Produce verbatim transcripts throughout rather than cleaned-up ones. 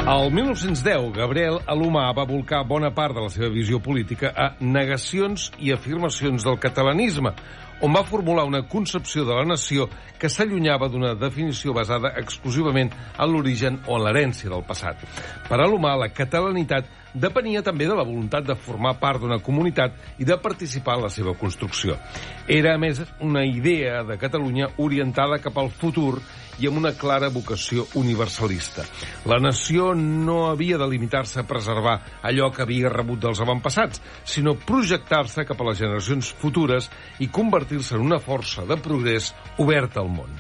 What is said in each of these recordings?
El mil nou-cents deu, Gabriel Alomar va volcar bona part de la seva visió política a negacions i afirmacions del catalanisme, on va formular una concepció de la nació que s'allunyava d'una definició basada exclusivament en l'origen o en l'herència del passat. Per Alomar, la catalanitat depenia també de la voluntat de formar part d'una comunitat i de participar en la seva construcció. Era, a més, una idea de Catalunya orientada cap al futur i amb una clara vocació universalista. La nació no havia de limitar-se a preservar allò que havia rebut dels avantpassats, sinó projectar-se cap a les generacions futures i convertir-se en una força de progrés oberta al món.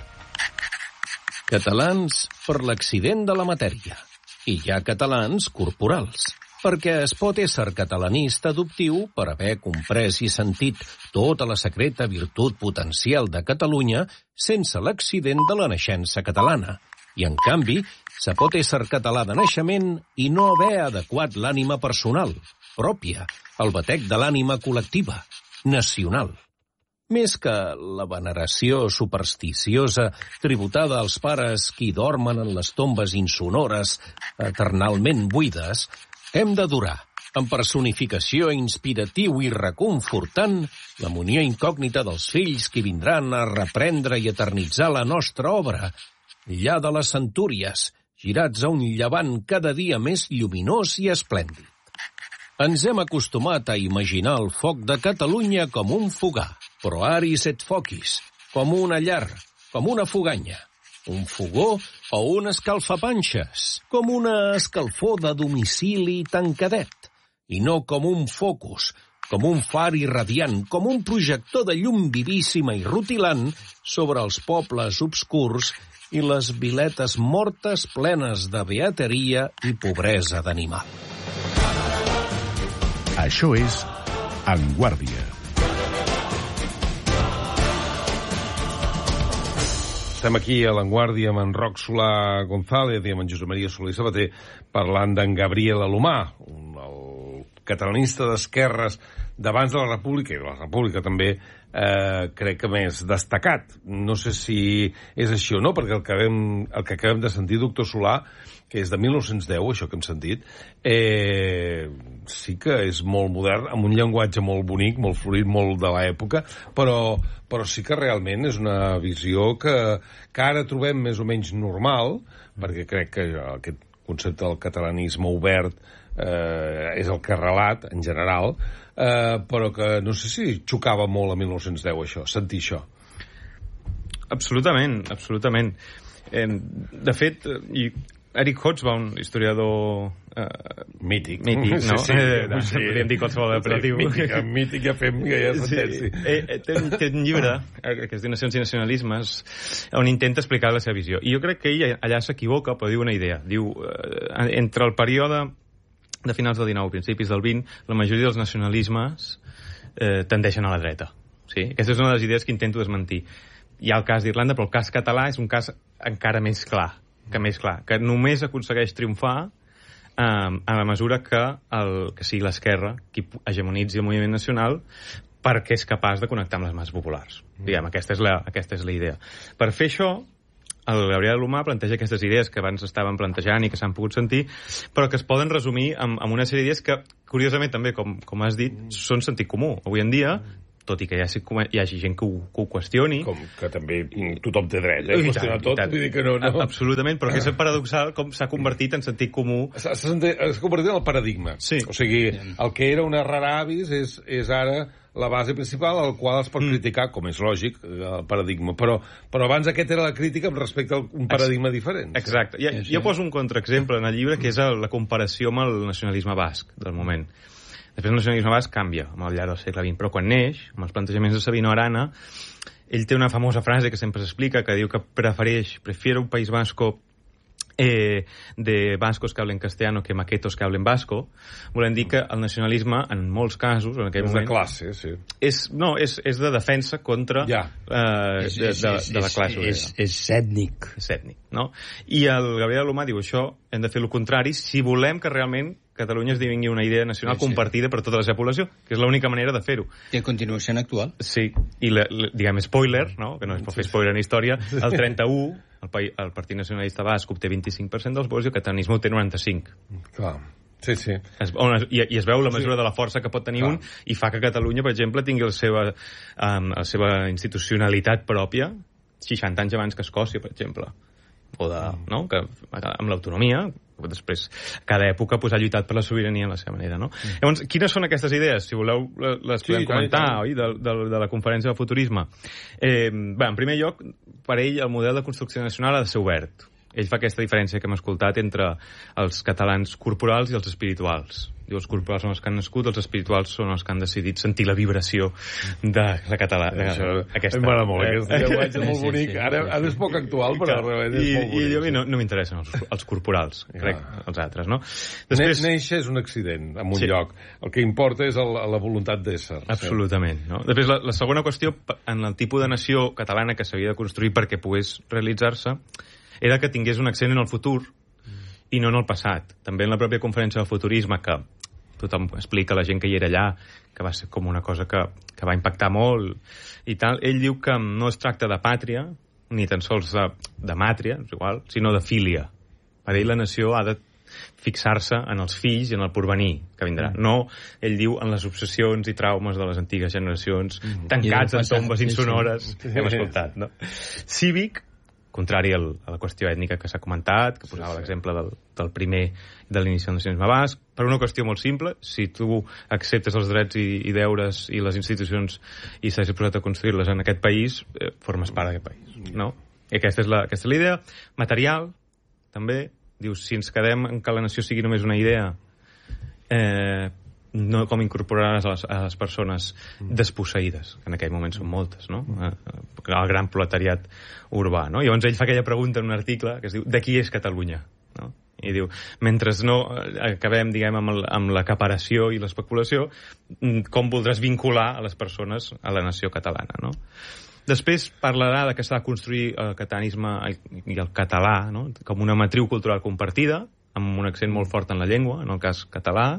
Catalans per l'accident de la matèria. I hi ha catalans corporals, perquè es pot ésser catalanista adoptiu per haver comprès i sentit tota la secreta virtut potencial de Catalunya sense l'accident de la naixença catalana. I, en canvi, se pot ésser català de naixement i no haver adequat l'ànima personal, pròpia, al batec de l'ànima col·lectiva, nacional. Més que la veneració supersticiosa tributada als pares qui dormen en les tombes insonores, eternalment buides, hem d'adorar, en personificació inspiratiu i reconfortant, la munió incògnita dels fills que vindran a reprendre i eternitzar la nostra obra, llà de les centúries, girats a un llevant cada dia més lluminós i esplèndid. Ens hem acostumat a imaginar el foc de Catalunya com un fogar, pro aris et focis, com una llar, com una foganya, un fogó o un escalfapanxes, com una escalfor de domicili tancadet, i no com un focus, com un far irradiant, com un projector de llum vivíssima i rutilant sobre els pobles obscurs i les viletes mortes plenes de beateria i pobresa d'animal. Això és En Guàrdia. Estem aquí a l'Enguàrdia amb en Roc Solà González i amb en Josep Maria Soler Sabater parlant d'en Gabriel Alomar, el catalanista d'esquerres d'abans de la República i de la República també, eh, crec que més destacat. No sé si és així o no, perquè el que acabem, el que acabem de sentir, doctor Solà, que és de mil nou-cents deu, això que hem sentit, eh, sí que és molt modern, amb un llenguatge molt bonic, molt florit, molt de l'època, però, però sí que realment és una visió que, que ara trobem més o menys normal, perquè crec que aquest concepte del catalanisme obert eh, és el que relat, en general, eh, però que no sé si xocava molt a mil nou-cents deu, això, sentir això. Absolutament, absolutament. Eh, de fet, i Eric Hobsbawm, historiador eh, mític, mític, no? Sí, sí, eh, sí. Podríem dir qualsevol apel·latiu. Mític, mític ja fem que ja s'entén, sí. Eh, té, té un llibre, que es diu Nacions i Nacionalismes, on intenta explicar la seva visió. I jo crec que ell allà s'equivoca, però diu una idea. Diu, eh, entre el període de finals del dinou, principis del vint, la majoria dels nacionalismes eh, tendeixen a la dreta. Sí? Aquesta és una de les idees que intento desmentir. Hi ha el cas d'Irlanda, però el cas català és un cas encara més clar, que més clar, que només aconsegueix triomfar eh, a la mesura que, el, que sigui l'esquerra qui hegemonitzi el moviment nacional perquè és capaç de connectar amb les masses populars. Mm. Diguem, aquesta és, la, aquesta és la idea. Per fer això, el Gabriel Alomar planteja aquestes idees que abans estaven plantejant i que s'han pogut sentir, però que es poden resumir amb, amb una sèrie d'idees que, curiosament, també, com, com has dit, són sentit comú. Avui en dia, tot i que hi hagi, hi hagi gent que ho, que ho qüestioni... Com que també tothom té dret, eh? Qüestionar tot, vull dir que no, no... Absolutament, però que és paradoxal com s'ha convertit en sentit comú... S'ha convertit en el paradigma. Sí. O sigui, el que era una rara avis és, és ara la base principal al qual es pot mm. criticar, com és lògic, el paradigma. Però, però abans aquest era la crítica respecte a un paradigma diferent. Exacte. Jo, jo poso un contraexemple en el llibre, que és la comparació amb el nacionalisme basc del moment. Després el nacionalisme basc canvia amb el llarg del segle vint, però quan neix, amb els plantejaments de Sabino Arana, ell té una famosa frase que sempre s'explica, que diu que prefereix, prefiere un país vasco eh, de vascos que hablen castellano que maquetos que hablen vasco, volem dir que el nacionalisme, en molts casos, en aquell és moment... de classe, sí. És, no, és, és de defensa contra ja. eh, de, de, de la classe obrera. És, és ètnic. És ètnic, no? I el Gabriel Alomar diu això, hem de fer el contrari si volem que realment Catalunya esdevingui una idea nacional sí, sí. compartida per tota la seva població, que és l'única manera de fer-ho. I continua sent actual. Sí, i la, la, diguem, spoiler, no? que no es pot fer spoiler en història, el trenta-u, el, el Partit Nacionalista Basc obté vint-i-cinc per cent dels vots i el catalanisme obté noranta-cinc. Clar. Sí, sí. Es, on es, i, I es veu la mesura sí. de la força que pot tenir Clar. un i fa que Catalunya, per exemple, tingui la seva, um, la seva institucionalitat pròpia seixanta anys abans que Escòcia, per exemple. O de, no? que, amb l'autonomia, després cada època pues, ha lluitat per la sobirania en la seva manera. No? Mm. Llavors, quines són aquestes idees? Si voleu, les sí, podem comentar, oi? De, de, de la conferència de futurisme. Eh, bé, en primer lloc, per ell, el model de construcció nacional ha de ser obert. Ell fa aquesta diferència que hem escoltat entre els catalans corporals i els espirituals. Diu, els corporals són els que han nascut, els espirituals són els que han decidit sentir la vibració de la catalana. Això, aquesta. M'agrada molt, eh? Aquest llenguatge és molt bonic. Ara, ara és poc actual, però realment és molt bonic. I a mi no, no m'interessen els, els corporals, ja. crec, els altres, no? Després... Néixer és un accident, en un sí. lloc. El que importa és el, la voluntat d'ésser. Absolutament. No? Després, la, la segona qüestió, en el tipus de nació catalana que s'havia de construir perquè pogués realitzar-se, era que tingués un accent en el futur i no en el passat. També en la pròpia conferència del futurisme, que tothom explica a la gent que hi era allà, que va ser com una cosa que, que va impactar molt i tal, ell diu que no es tracta de pàtria, ni tan sols de, de màtria, és igual, sinó de filia. Per ell la nació ha de fixar-se en els fills i en el porvenir que vindrà. Mm. No, ell diu, en les obsessions i traumes de les antigues generacions, mm. tancats en tombes insonores, sí, sí. que hem escoltat, no? Cívic, contrari al, a la qüestió ètnica que s'ha comentat, que posava sí, sí. l'exemple del, del primer de l'inici del nacionalisme basc, per una qüestió molt simple, si tu acceptes els drets i, i deures i les institucions i s'has posat a construir-les en aquest país, eh, formes part d'aquest país, no? I aquesta és la, aquesta és la idea. Material, també, dius, si ens quedem en que la nació sigui només una idea, eh, no com incorporaràs a les, a les persones desposseïdes, que en aquell moment són moltes, no? El gran proletariat urbà, no? Llavors ell fa aquella pregunta en un article que es diu de qui és Catalunya? No? I diu, mentre no acabem, diguem, amb, el, amb l'acaparació i l'especulació, com voldràs vincular a les persones a la nació catalana, no? Després parlarà de que s'ha de construir el catalanisme i el català, no? Com una matriu cultural compartida, amb un accent molt fort en la llengua, en el cas català,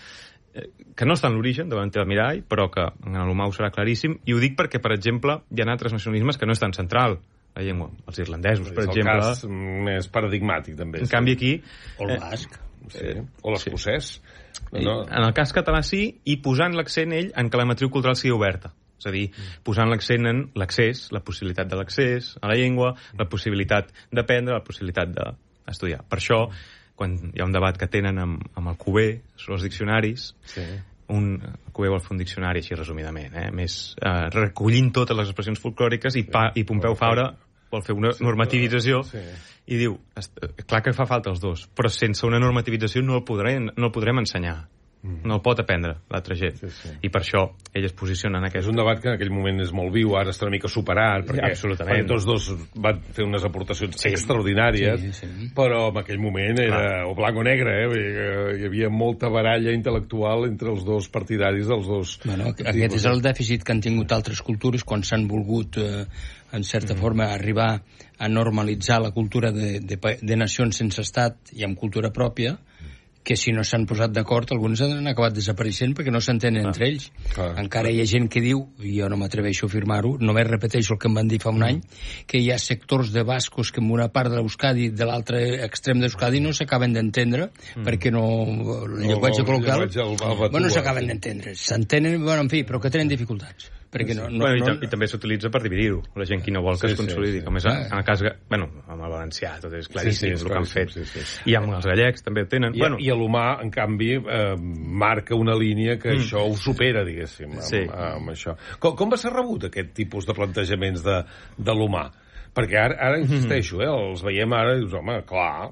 que no està en l'origen, davant del mirall, però que en l'humà ho serà claríssim, i ho dic perquè, per exemple, hi ha altres nacionalismes que no és tan central, la llengua. Els irlandesos, per exemple... És el cas més paradigmàtic, també. En sí. canvi, aquí... O el basc. Eh, sí. O l'escocès. Sí. No? En el cas català sí, i posant l'accent ell en que la matriu cultural sigui oberta. És a dir, posant l'accent en l'accés, la possibilitat de l'accés a la llengua, la possibilitat d'aprendre, la possibilitat d'estudiar. Per això... quan hi ha un debat que tenen amb, amb el Cuber sobre els diccionaris, sí. un, el Cuber vol fer un diccionari així resumidament, eh? Més eh, recollint totes les expressions folclòriques i, pa, i Pompeu Fabra vol fer una normativització sí. i diu, clar que fa falta els dos, però sense una normativització no el podrem, no el podrem ensenyar. No el pot aprendre l'altra gent. Sí, sí. I per això ell es posiciona en aquest... És un debat que en aquell moment és molt viu, ara està una mica superat, perquè, sí, perquè tots dos van fer unes aportacions sí. extraordinàries, sí, sí. però en aquell moment era ah. o blanc o negre, eh? Hi havia molta baralla intel·lectual entre els dos partidaris dels dos... Bueno, aquest és el dèficit que han tingut altres cultures quan s'han volgut, eh, en certa mm. forma, arribar a normalitzar la cultura de, de, de nacions sense estat i amb cultura pròpia, que si no s'han posat d'acord, alguns han acabat desapareixent perquè no s'entenen ah, entre ells. Clar, Encara clar. hi ha gent que diu, i jo no m'atreveixo a afirmar-ho, només repeteixo el que em van dir fa un mm. any, que hi ha sectors de bascos que en una part de l'Euskadi, de l'altre extrem d'Euskadi, no s'acaben d'entendre, mm. perquè no... El llenguatge el, col·loquial... El llenguatge el, el bueno, no s'acaben d'entendre. S'entenen, bueno, en fi, però que tenen dificultats. Perquè no, no, bueno, no, i, i també s'utilitza per dividir-ho, la gent qui no vol que sí, es consolidi, sí, sí. com és en el cas, bueno, amb el valencià tot és claríssim, sí, sí, és el que han fet, sí, sí, sí. i amb els gallecs també tenen. I, bueno. i l'humà, en canvi, eh, marca una línia que mm. això ho supera, diguéssim, amb, sí. amb això. Com, com va ser rebut aquest tipus de plantejaments de, de l'humà? Perquè ara, ara insisteixo, eh, els veiem ara i dius, home, clar,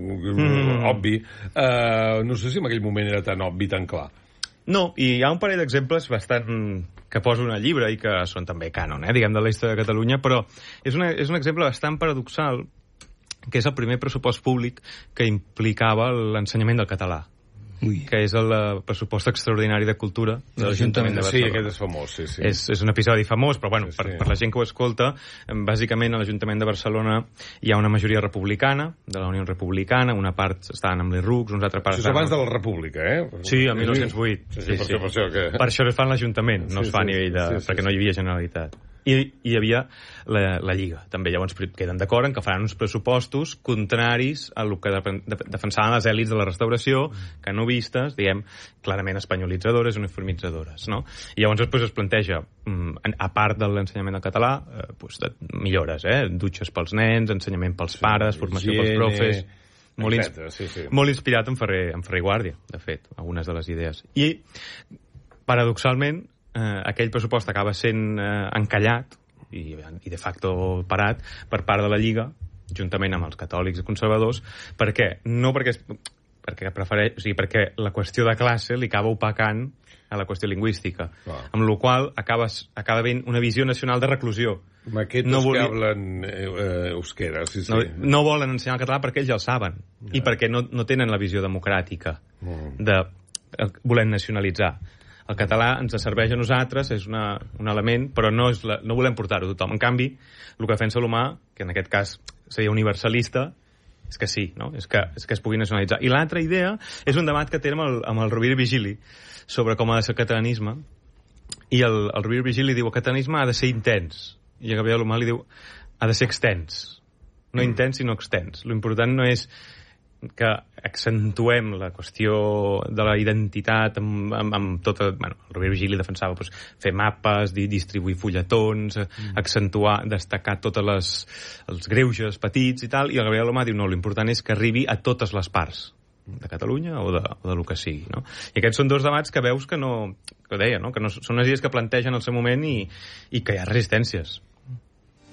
mm. obvi. Eh, no sé si en aquell moment era tan obvi, tan clar. No, i hi ha un parell d'exemples bastant que poso en el llibre i que són també cànon, eh, diguem, de la història de Catalunya, però és, una, és un exemple bastant paradoxal, que és el primer pressupost públic que implicava l'ensenyament del català. Ui. que és el eh, pressupost extraordinari de cultura de l'Ajuntament de Sí, Barcelona. aquest és famós, sí, sí. És, és un episodi famós, però bueno, Sí, sí. per, per la gent que ho escolta, eh, bàsicament a l'Ajuntament de Barcelona hi ha una majoria republicana, de la Unió Republicana, una part estaven amb les R U Cs, una altra part... Això és abans de la República, eh? Sí, el mil nou-cents vuit. Sí, sí, per això, per això que... Per això es fa en l'Ajuntament, no Sí, es fa a sí, nivell de... sí, sí, perquè sí. no hi havia Generalitat. I hi havia la, la Lliga, també. Llavors queden d'acord en que faran uns pressupostos contraris a el que de, de, defensaven les èlits de la restauració, que no vistes, diguem, clarament espanyolitzadores, uniformitzadores, no? I llavors després es planteja, a part de l'ensenyament del català, eh, doncs de millores, eh? Dutxes pels nens, ensenyament pels pares, formació pels profes... Molt, ins sí, sí. molt inspirat en Ferrer, en Ferrer Guàrdia, de fet, algunes de les idees. I, paradoxalment, eh, aquell pressupost acaba sent eh, encallat i, i de facto parat per part de la Lliga, juntament amb els catòlics i conservadors. Per què? No perquè, perquè, prefereix, o sigui, perquè la qüestió de classe li acaba opacant a la qüestió lingüística, Clar. amb la qual acaba, acaba havent una visió nacional de reclusió. Maquetos No volia- que hablen eh, eh, euskera, sí, sí. No, no volen ensenyar el català perquè ells ja el saben, ja. I perquè no, no tenen la visió democràtica Mm. de eh, voler nacionalitzar. El català ens serveix a nosaltres, és una, un element, però no, és la, no volem portar-ho a tothom. En canvi, el que defensa l'humà, que en aquest cas seria universalista, és que sí, no? és, que, és que es pugui nacionalitzar. I l'altra idea és un debat que té amb el, amb el Rovira i Vigili sobre com ha de ser el catalanisme, i el, el Rovira i Vigili diu el catalanisme ha de ser intens, i el Gabriel Humà li diu ha de ser extens. No intens, sinó extens. L'important no és que accentuem la qüestió de la identitat amb, amb, amb tota... Bueno, el Rovira i Vigili defensava doncs, fer mapes, di, distribuir fulletons, mm. accentuar, destacar totes les, els greuges petits i tal, i el Gabriel Humà diu no, l'important és que arribi a totes les parts de Catalunya o de, o de lo que sigui, no? I aquests són dos debats que veus que no... que deia, no? Que no, són unes idees que plantegen al seu moment i, i que hi ha resistències.